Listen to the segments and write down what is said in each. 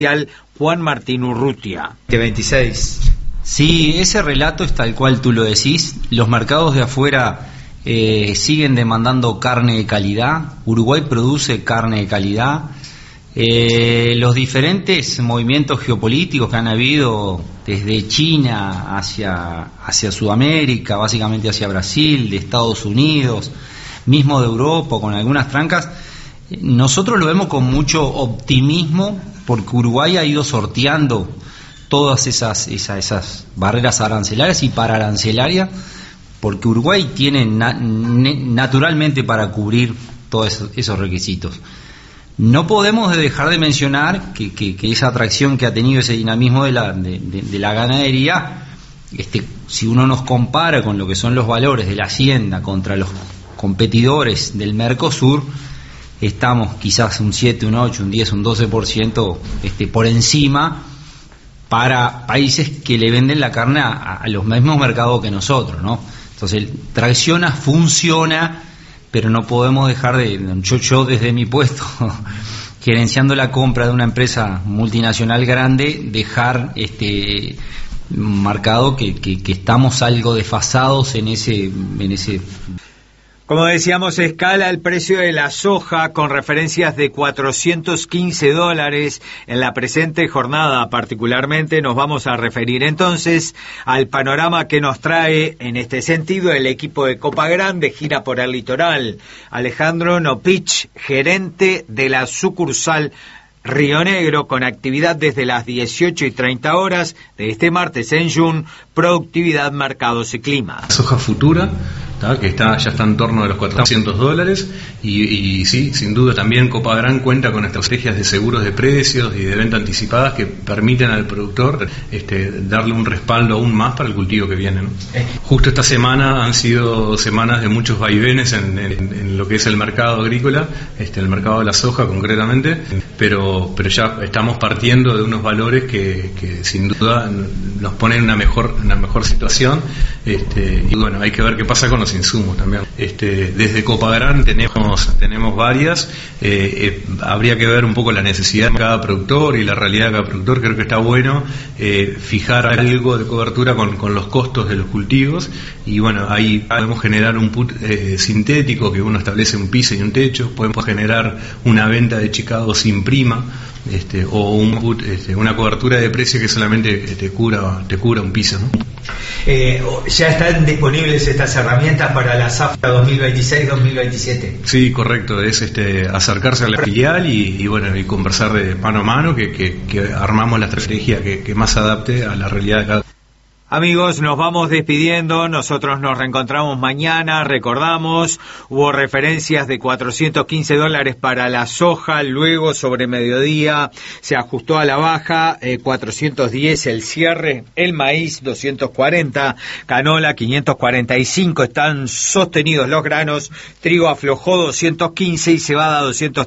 Juan Martín Urrutia. 26. Sí, ese relato es tal cual tú lo decís. Los mercados de afuera siguen demandando carne de calidad. Uruguay produce carne de calidad. Los diferentes movimientos geopolíticos que han habido desde China hacia Sudamérica, básicamente hacia Brasil, de Estados Unidos, mismo de Europa, con algunas trancas, nosotros lo vemos con mucho optimismo, porque Uruguay ha ido sorteando todas esas barreras arancelarias y pararancelarias, porque Uruguay tiene naturalmente para cubrir todos esos requisitos. No podemos dejar de mencionar que esa atracción que ha tenido, ese dinamismo de la ganadería, si uno nos compara con lo que son los valores de la hacienda contra los competidores del Mercosur, estamos quizás un 7, un 8, un 10, un 12% por encima para países que le venden la carne a los mismos mercados que nosotros, ¿no? Entonces, tracciona, funciona, pero no podemos dejar yo desde mi puesto, gerenciando la compra de una empresa multinacional grande, dejar marcado que estamos algo desfasados en ese. Como decíamos, escala el precio de la soja con referencias de $415 en la presente jornada. Particularmente nos vamos a referir entonces al panorama que nos trae en este sentido el equipo de Copagrán de gira por el litoral. Alejandro Nopich, gerente de la sucursal Río Negro, con actividad desde las 18:30 de este martes en Jun, productividad, mercados y clima. Soja futura, que ya está en torno a los $400, y sí, sin duda también Copagrán cuenta con estrategias de seguros de precios y de venta anticipadas que permiten al productor darle un respaldo aún más para el cultivo que viene, ¿no? Justo esta semana han sido semanas de muchos vaivenes en lo que es el mercado agrícola, el mercado de la soja concretamente, pero ya estamos partiendo de unos valores que sin duda nos ponen en una mejor situación, y bueno, hay que ver qué pasa con los insumos también. Desde Copagrán tenemos varias, habría que ver un poco la necesidad de cada productor y la realidad de cada productor. Creo que está bueno fijar algo de cobertura con los costos de los cultivos, y bueno, ahí podemos generar un put sintético, que uno establece un piso y un techo, podemos generar una venta de chicado sin prima, o un put, una cobertura de precio que solamente te cubra un piso, ¿no? ¿Ya están disponibles estas herramientas para la zafra 2026-2027? Sí, correcto, es acercarse a la filial y bueno, y conversar de mano a mano, que armamos la estrategia que más adapte a la realidad de cada. Amigos, nos vamos despidiendo, nosotros nos reencontramos mañana. Recordamos, hubo referencias de $415 para la soja, luego sobre mediodía se ajustó a la baja, 410 el cierre, el maíz 240, canola 545, están sostenidos los granos, trigo aflojó 215 y cebada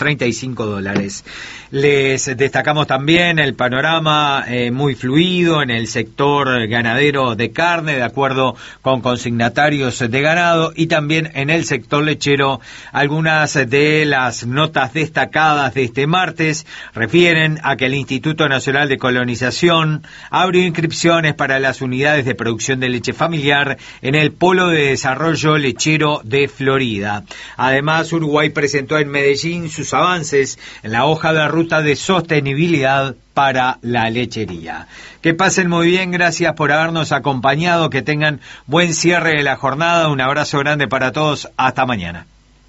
$235. Les destacamos también el panorama muy fluido en el sector ganadero de carne, de acuerdo con consignatarios de ganado, y también en el sector lechero. Algunas de las notas destacadas de este martes refieren a que el Instituto Nacional de Colonización abrió inscripciones para las unidades de producción de leche familiar en el Polo de Desarrollo Lechero de Florida. Además, Uruguay presentó en Medellín sus avances en la hoja de ruta de sostenibilidad para la lechería. Que pasen muy bien, gracias por habernos acompañado, que tengan buen cierre de la jornada, un abrazo grande para todos, hasta mañana.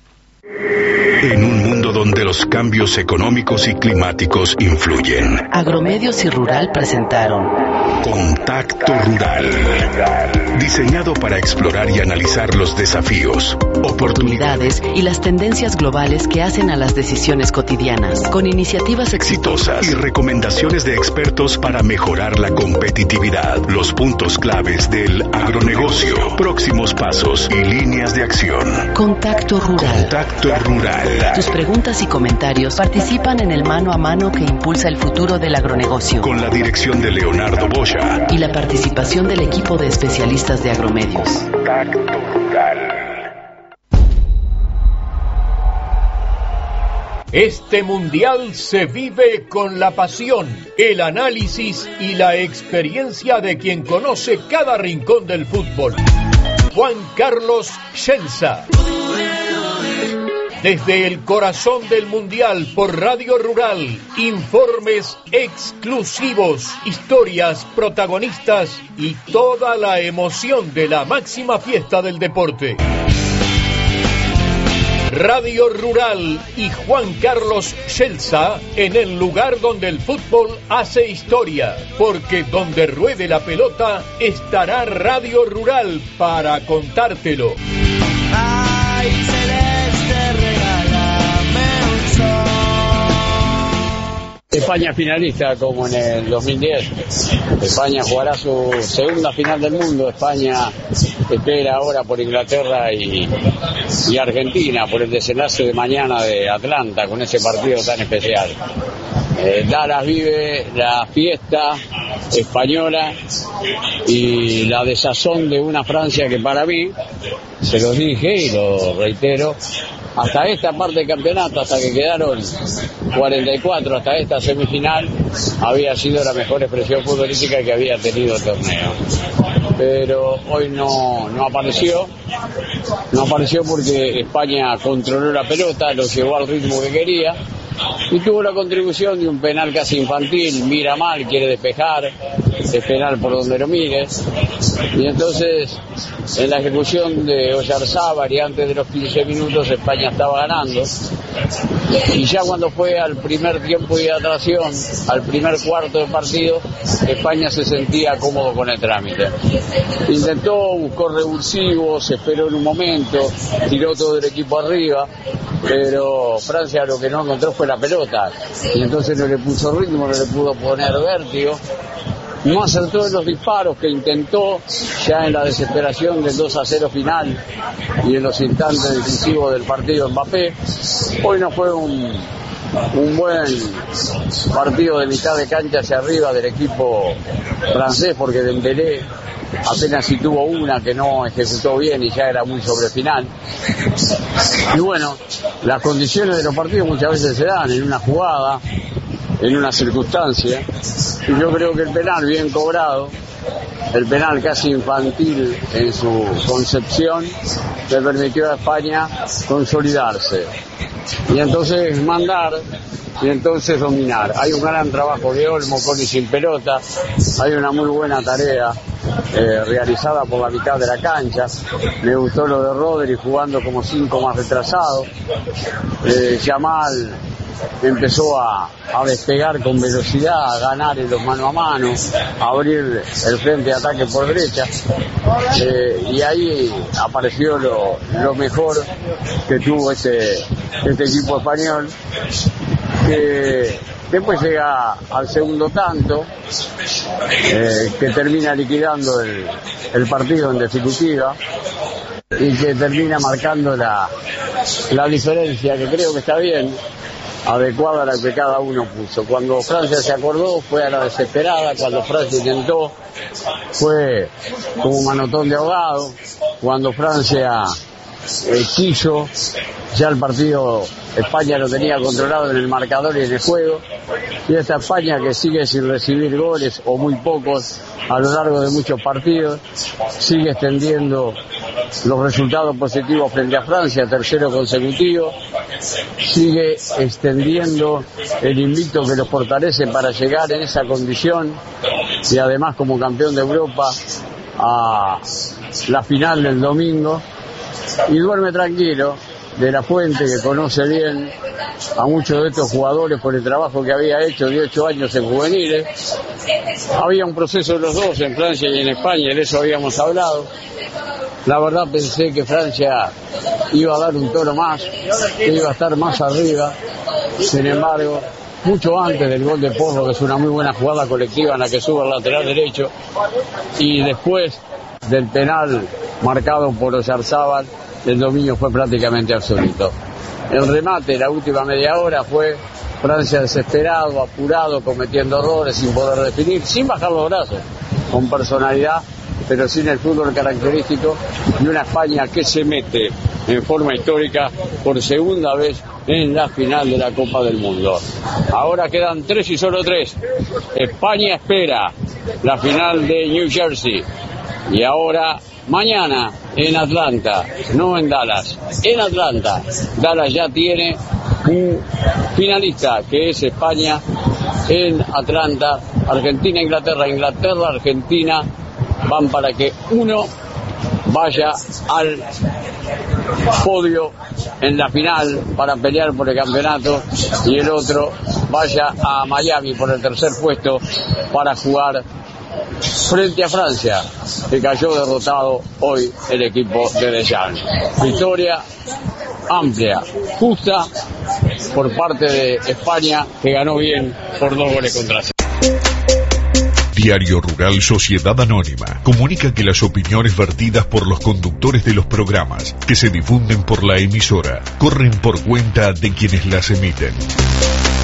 En un mundo donde los cambios económicos y climáticos influyen, Agromedios y Rural presentaron Contacto Rural, diseñado para explorar y analizar los desafíos, oportunidades y las tendencias globales que hacen a las decisiones cotidianas, con iniciativas exitosas y recomendaciones de expertos para mejorar la competitividad, los puntos claves del agronegocio, próximos pasos y líneas de acción. Contacto Rural. Contacto Rural. Tus preguntas y comentarios participan en el mano a mano que impulsa el futuro del agronegocio, con la dirección de Leonardo Boya y la participación del equipo de especialistas de Agromedios. Contacto Rural. Este mundial se vive con la pasión, el análisis y la experiencia de quien conoce cada rincón del fútbol. Juan Carlos Schelza. Desde el corazón del mundial por Radio Rural, informes exclusivos, historias, protagonistas y toda la emoción de la máxima fiesta del deporte. Radio Rural y Juan Carlos Schelza en el lugar donde el fútbol hace historia, porque donde ruede la pelota estará Radio Rural para contártelo. Ay, celeste, regálame un sol. España finalista como en el 2010. España jugará su segunda final del mundo. España espera ahora por Inglaterra y Argentina por el desenlace de mañana de Atlanta con ese partido tan especial. Dallas vive la fiesta española y la desazón de una Francia que para mí, se lo dije y lo reitero, hasta esta parte del campeonato, hasta que quedaron 44, hasta esta semifinal, había sido la mejor expresión futbolística que había tenido el torneo. Pero hoy no apareció porque España controló la pelota, lo llevó al ritmo que quería y tuvo la contribución de un penal casi infantil. Mira mal, quiere despejar, es penal por donde lo mires, y entonces en la ejecución de Oyarzábal y antes de los 15 minutos España estaba ganando, y ya cuando fue al primer tiempo de atracción, al primer cuarto de partido, España se sentía cómodo con el trámite. Intentó, buscó revulsivos, se esperó en un momento, tiró todo el equipo arriba, pero Francia lo que no encontró fue la pelota, y entonces no le puso ritmo, no le pudo poner vértigo. No acertó en los disparos que intentó ya en la desesperación del 2-0 final y en los instantes decisivos del partido Mbappé. Hoy no fue un buen partido de mitad de cancha hacia arriba del equipo francés, porque Dembélé apenas si tuvo una que no ejecutó bien y ya era muy sobre final. Y bueno, las condiciones de los partidos muchas veces se dan en una jugada, en una circunstancia, y yo creo que el penal bien cobrado, el penal casi infantil en su concepción, le permitió a España consolidarse y entonces mandar y entonces dominar. Hay un gran trabajo de Olmo con y sin pelota, hay una muy buena tarea realizada por la mitad de la cancha. Me gustó lo de Rodri jugando como 5 más retrasado. Yamal empezó a despegar con velocidad, a ganar en los mano a mano, a abrir el frente de ataque por derecha, y ahí apareció lo mejor que tuvo este equipo español, que después llega al segundo tanto, que termina liquidando el partido en definitiva y que termina marcando la diferencia, que creo que está bien, adecuada a la que cada uno puso. Cuando Francia se acordó fue a la desesperada, cuando Francia intentó fue como un manotón de ahogado, cuando Francia quiso, ya el partido España lo tenía controlado en el marcador y en el juego, y esta España que sigue sin recibir goles o muy pocos a lo largo de muchos partidos, sigue extendiendo los resultados positivos frente a Francia, tercero consecutivo, sigue extendiendo el invicto que los fortalece para llegar en esa condición y además como campeón de Europa a la final del domingo, y duerme tranquilo de la Fuente, que conoce bien a muchos de estos jugadores por el trabajo que había hecho de 8 años en juveniles. Había un proceso de los dos en Francia y en España, de eso habíamos hablado. La verdad pensé que Francia iba a dar un tono más, que iba a estar más arriba. Sin embargo, mucho antes del gol de Porro, que es una muy buena jugada colectiva en la que sube al lateral derecho, y después del penal marcado por Oyarzábal, el dominio fue prácticamente absoluto. El remate, la última media hora, fue Francia desesperado, apurado, cometiendo errores, sin poder definir, sin bajar los brazos, con personalidad, pero sin el fútbol característico, y una España que se mete en forma histórica por segunda vez en la final de la Copa del Mundo. Ahora quedan 3 y solo 3. España espera la final de New Jersey. Y ahora, mañana, en Atlanta, no en Dallas, en Atlanta. Dallas ya tiene un finalista, que es España. En Atlanta, Argentina, Inglaterra, Inglaterra, Argentina, van para que uno vaya al podio en la final para pelear por el campeonato y el otro vaya a Miami por el tercer puesto para jugar frente a Francia, que cayó derrotado hoy el equipo de Deschamps. Victoria amplia, justa por parte de España, que ganó bien por 2 goles contra 0. Diario Rural Sociedad Anónima comunica que las opiniones vertidas por los conductores de los programas que se difunden por la emisora corren por cuenta de quienes las emiten.